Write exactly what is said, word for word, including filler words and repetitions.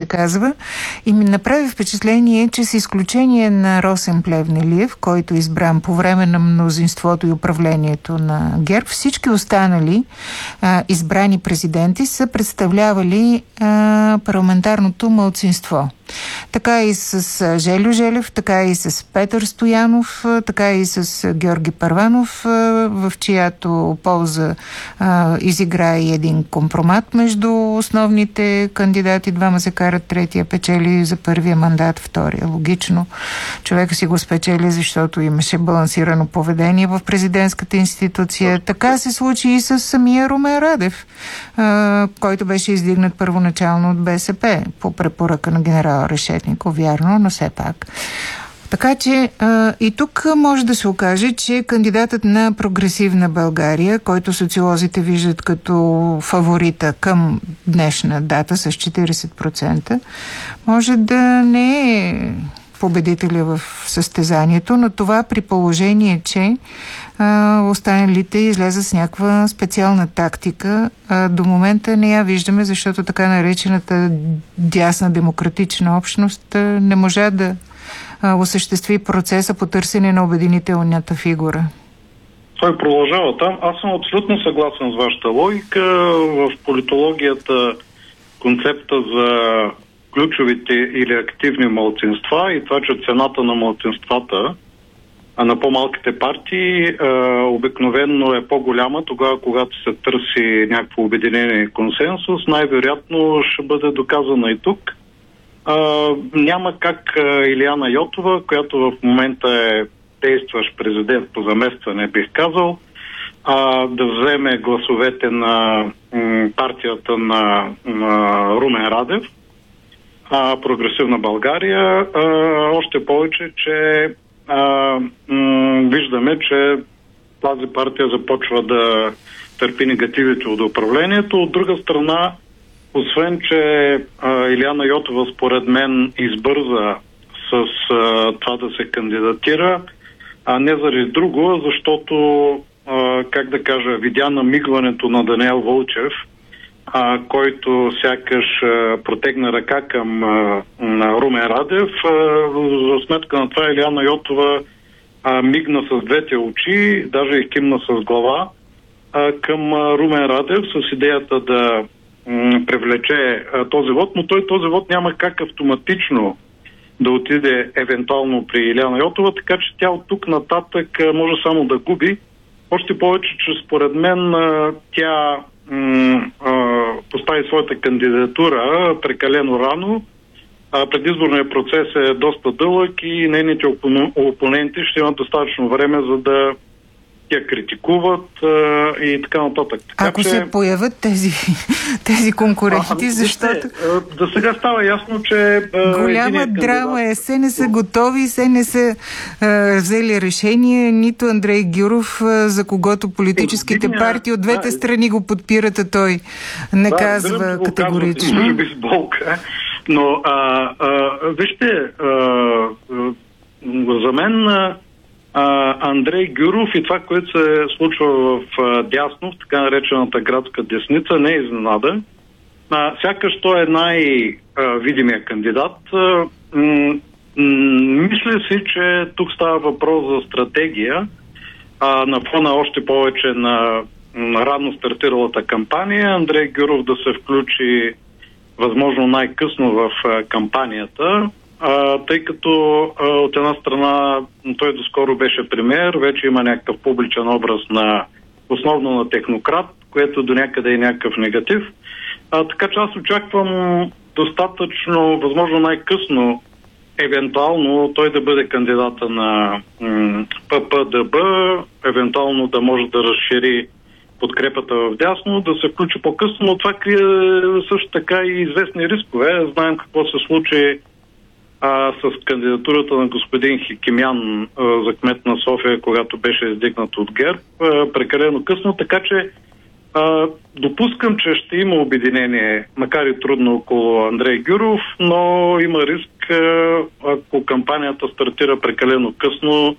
казва. И ми направи впечатление, че с изключение на Росен Плевнелиев, който е избран по време на мнозинството и управлението на ГЕРБ, всички останали а, избрани президенти са представлявали а, парламентарното малцинство. Така и с Желю Желев, така и с Петър Стоянов, така и с Георги Първанов, в чиято полза а, изигра и един компромат между основните кандидати. Двама се карат, третия печели за първия мандат, втория. Логично. Човека си го спечели, защото имаше балансирано поведение в президентската институция. Така се случи и с самия Румен Радев, а, който беше издигнат първоначално от БСП по препоръка на генерал Решетников, вярно, но все пак. Така че а, и тук може да се окаже, че кандидатът на Прогресивна България, който социолозите виждат като фаворита към днешна дата с четирийсет процента, може да не е победителя в състезанието, но това при положение, че а, останалите излезат с някаква специална тактика. А, до момента не я виждаме, защото така наречената дясна демократична общност а, не можа да а, осъществи процеса по търсене на обединителната фигура. Той продължава там. Аз съм абсолютно съгласен с вашата логика. В политологията концепта за ключовите или активни малцинства и това, че цената на малцинствата, а на по-малките партии е, обикновено е по-голяма тогава, когато се търси някакво обединение и консенсус, най-вероятно ще бъде доказана и тук. Е, няма как е, Илияна Йотова, която в момента е действащ президент по заместване, бих казал, е, да вземе гласовете на м, партията на, на Румен Радев, а, Прогресивна България, а, още повече, че а, м- виждаме, че тази партия започва да търпи негативите от управлението. От друга страна, освен, че а, Илияна Йотова според мен избърза с а, това да се кандидатира, а не заради друго, защото, а, как да кажа, видя намигването на Даниел Вълчев, А, който сякаш а, протегна ръка към а, на Румен Радев. А, за сметка на това Илияна Йотова а, мигна с двете очи, даже и кимна с глава а, към а, Румен Радев с идеята да м, привлече а, този вод, но той този вод няма как автоматично да отиде евентуално при Илияна Йотова, така че тя от тук нататък а, може само да губи. Още повече, че според мен а, тя постави своята кандидатура прекалено рано. Предизборният процес е доста дълъг и нейните опоненти ще имат достатъчно време, за да я критикуват а, и така нататък. Така, Ако че... се появят тези, тези конкуренти, а, защото... За сега става ясно, че... Голяма драма е. Все не са готови, все не са а, взели решение. Нито Андрей Гюров, а, за когото политическите е, партии от двете да, страни го подпират, а той не да, казва да, категорично. Може би с болка. Но, а, а, вижте, а, а, за мен... А, Uh, Андрей Гюров и това, което се случва в uh, дясно, в така наречената градска десница, не е изненада. Uh, сякаш той е най-видимия кандидат. Uh, м- м- мисля си, че тук става въпрос за стратегия uh, на фона още повече на, на рано стартиралата кампания. Андрей Гюров да се включи възможно най-късно в uh, кампанията. А, тъй като а, от една страна той доскоро беше премиер, вече има някакъв публичен образ на основно на технократ, което до някъде е някакъв негатив. А, така че аз очаквам достатъчно, възможно най-късно, евентуално той да бъде кандидата на м- ППДБ, евентуално да може да разшири подкрепата в дясно, да се включи по-късно, но това крие също така и известни рискове. Знаем какво се случи А, с кандидатурата на господин Хикимян а, за кмет на София, когато беше издигнат от ГЕРБ, а, прекалено късно, така че а, допускам, че ще има обединение, макар и трудно, около Андрей Гюров, но има риск, а, ако кампанията стартира прекалено късно,